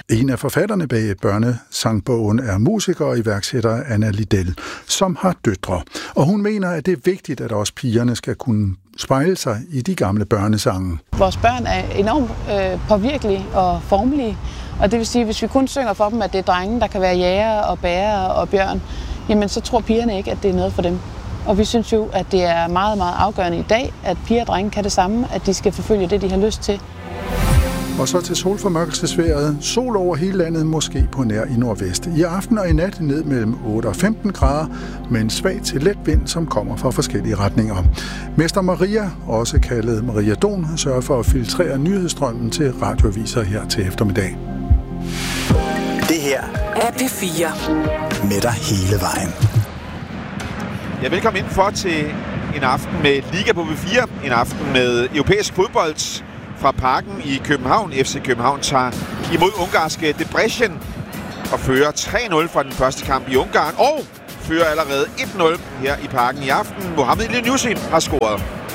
En af forfatterne bag børnesangbogen er musiker og iværksætter Anna Lidell, som har døtre. Og hun mener, at det er vigtigt, at også pigerne skal kunne spejle sig i de gamle børnesange. Vores børn er enormt påvirkelige og formelige, og det vil sige, at hvis vi kun synger for dem, at det er drenge, der kan være jæger og bærer og bjørn, jamen så tror pigerne ikke, at det er noget for dem. Og vi synes jo, at det er meget, meget afgørende i dag, at piger og drenge kan det samme, at de skal forfølge det, de har lyst til. Og så til solformørkelsesvejret. Sol over hele landet, måske på nær i nordvest. I aften og i nat ned mellem 8 og 15 grader, med en svag til let vind, som kommer fra forskellige retninger. Mester Maria, også kaldet Maria Don, sørger for at filtrere nyhedsstrømmen til radioaviser her til eftermiddag. Det her er P4. Med dig hele vejen. Ja, velkommen indenfor til en aften med Liga på P4. En aften med europæisk fodbold fra Parken i København. FC København tager imod ungarske Debrecen og fører 3-0 fra den første kamp i Ungarn. Og fører allerede 1-0 her i Parken i aften. Mohamed Elyounoussi har scoret.